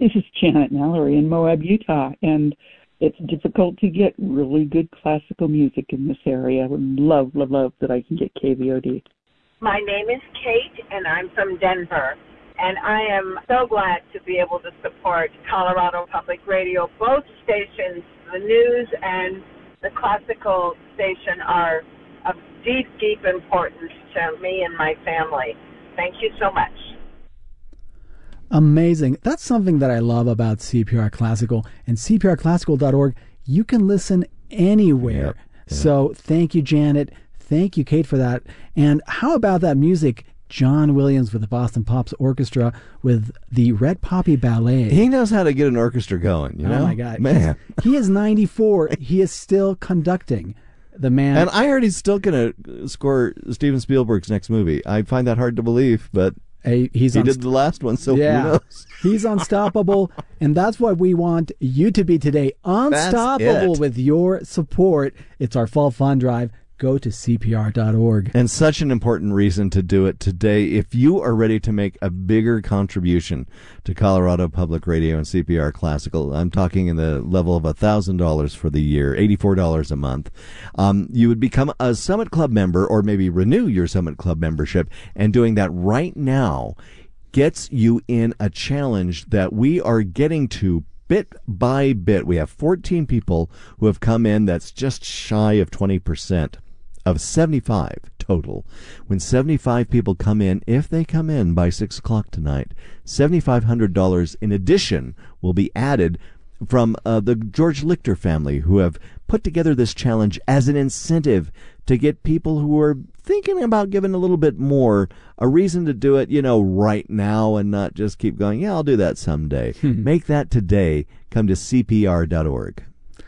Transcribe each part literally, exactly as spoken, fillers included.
This is Janet Mallory in Moab, Utah, and it's difficult to get really good classical music in this area. I would love, love, love that I can get K V O D. My name is Kate, and I'm from Denver, and I am so glad to be able to support Colorado Public Radio. Both stations, the news and the classical station, are of deep, deep importance to me and my family. Thank you so much. Amazing. That's something that I love about C P R Classical. And C P R classical dot org, you can listen anywhere. Yep. Yep. So thank you, Janet. Thank you, Kate, for that. And how about that music? John Williams with the Boston Pops Orchestra with the Red Poppy Ballet. He knows how to get an orchestra going, you know? Oh, my God. Man. He is ninety-four. He is still conducting. The man. And I heard he's still going to score Steven Spielberg's next movie. I find that hard to believe, but Hey, he's he unst- did the last one, so yeah, who knows? He's unstoppable, and that's what we want you to be today. Unstoppable with your support. It's our Fall Fund Drive. Go to C P R dot org. And such an important reason to do it today. If you are ready to make a bigger contribution to Colorado Public Radio and C P R Classical, I'm talking in the level of one thousand dollars for the year, eighty-four dollars a month, um, you would become a Summit Club member or maybe renew your Summit Club membership. And doing that right now gets you in a challenge that we are getting to bit by bit. We have fourteen people who have come in. That's just shy of twenty percent. Of seventy-five total. When seventy-five people come in, if they come in by six o'clock tonight, seven thousand five hundred dollars in addition will be added from uh, the George Lichter family, who have put together this challenge as an incentive to get people who are thinking about giving a little bit more a reason to do it, you know, right now, and not just keep going, yeah, I'll do that someday. Make that today. Come to C P R dot org.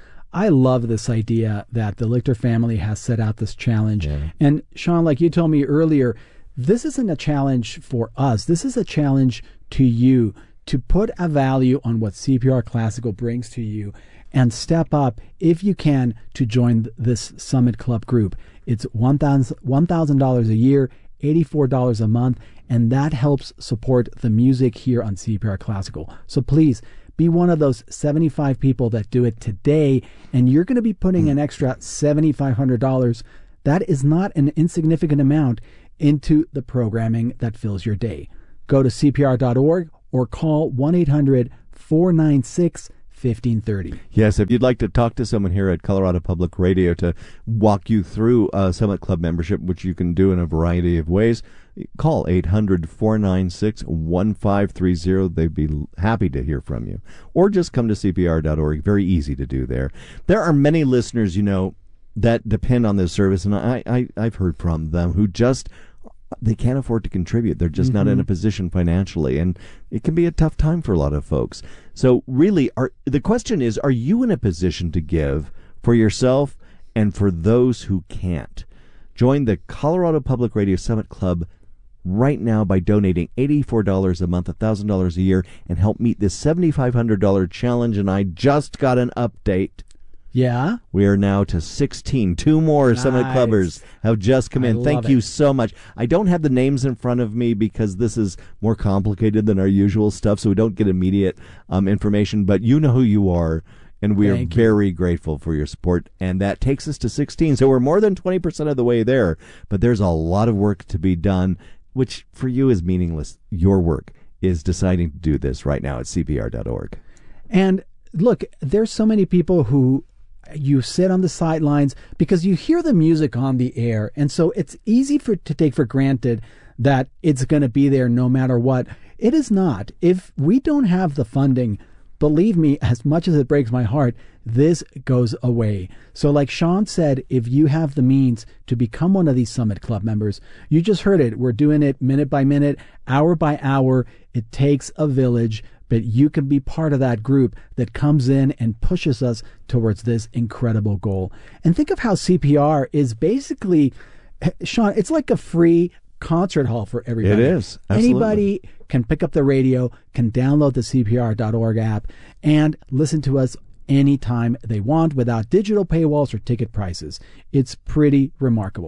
I love this idea that the Lichter family has set out this challenge. Yeah. And Sean, like you told me earlier, this isn't a challenge for us. This is a challenge to you to put a value on what C P R Classical brings to you and step up, if you can, to join this Summit Club group. It's one thousand dollars a year, eighty-four dollars a month, and that helps support the music here on C P R Classical. So please, be one of those seventy-five people that do it today, and you're going to be putting an extra seven thousand five hundred dollars. That is not an insignificant amount into the programming that fills your day. Go to C P R dot org or call one eight hundred four nine six fifteen thirty. Yes, if you'd like to talk to someone here at Colorado Public Radio to walk you through a Summit Club membership, which you can do in a variety of ways, call eight hundred four nine six one five three zero. They'd be happy to hear from you. Or just come to C P R dot org. Very easy to do there. There are many listeners, you know, that depend on this service, and I, I, I've heard from them who just, they can't afford to contribute. They're just mm-hmm. not in a position financially, and it can be a tough time for a lot of folks. So really, are, the question is, are you in a position to give for yourself and for those who can't? Join the Colorado Public Radio Summit Club right now by donating eighty-four dollars a month, one thousand dollars a year, and help meet this seven thousand five hundred dollars challenge. And I just got an update. Yeah? We are now to sixteen. Two more nice. Summit Clubbers have just come in. I Thank love you it. so much. I don't have the names in front of me because this is more complicated than our usual stuff, so we don't get immediate um, information. But you know who you are, and we Thank are you. very grateful for your support. And that takes us to sixteen. So we're more than twenty percent of the way there, but there's a lot of work to be done, which for you is meaningless. Your work is deciding to do this right now at C P R dot org. And look, there's so many people who you sit on the sidelines because you hear the music on the air, and so it's easy for to take for granted that it's going to be there no matter what. It is not. If we don't have the funding, believe me, as much as it breaks my heart, this goes away. So like Sean said, if you have the means to become one of these Summit Club members, you just heard it. We're doing it minute by minute, hour by hour. It takes a village, but you can be part of that group that comes in and pushes us towards this incredible goal. And think of how C P R is basically, Sean, it's like a free concert hall for everybody. It is. Absolutely. Anybody can pick up the radio, can download the C P R dot org app, and listen to us anytime they want without digital paywalls or ticket prices. It's pretty remarkable.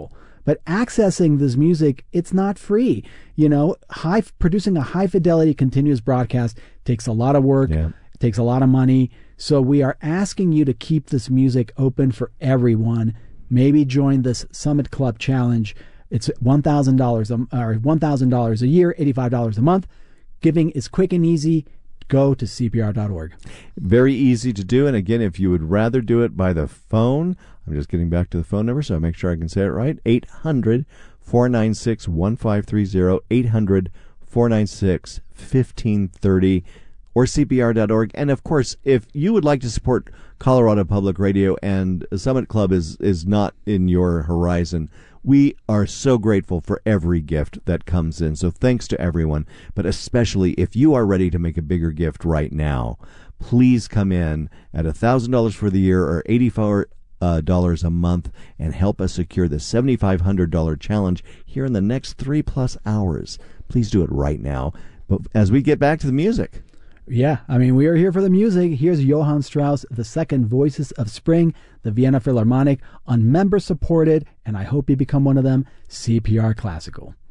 But accessing this music, it's not free. You know, high producing a high fidelity continuous broadcast takes a lot of work. Yeah. It takes a lot of money. So we are asking you to keep this music open for everyone. Maybe join this Summit Club Challenge. It's one thousand dollars or one thousand dollars a year, eighty-five dollars a month. Giving is quick and easy. Go to C P R dot org. Very easy to do. And again, if you would rather do it by the phone, I'm just getting back to the phone number so I make sure I can say it right. eight hundred, four nine six, one five three zero, eight hundred, four nine six, one five three zero, or C P R dot org. And of course, if you would like to support Colorado Public Radio and Summit Club is, is not in your horizon, we are so grateful for every gift that comes in. So thanks to everyone. But especially if you are ready to make a bigger gift right now, please come in at one thousand dollars for the year or eighty-four dollars a month and help us secure the seven thousand five hundred dollars challenge here in the next three plus hours. Please do it right now. But as we get back to the music. Yeah, I mean, we are here for the music. Here's Johann Strauss, the second Voices of Spring, the Vienna Philharmonic, on member-supported, and I hope you become one of them, C P R Classical.